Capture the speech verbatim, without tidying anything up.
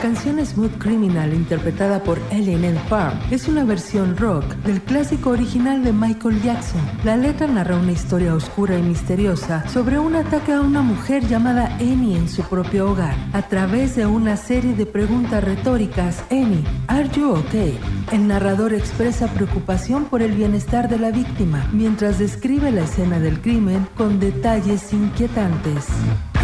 canción Smooth Criminal, interpretada por Alien Ant Farm, es una versión rock del clásico original de Michael Jackson. La letra narra una historia oscura y misteriosa sobre un ataque a una mujer llamada Annie en su propio hogar. A través de una serie de preguntas retóricas, Annie, ¿are you okay? El narrador expresa preocupación por el bienestar de la víctima, mientras describe la escena del crimen con detalles inquietantes.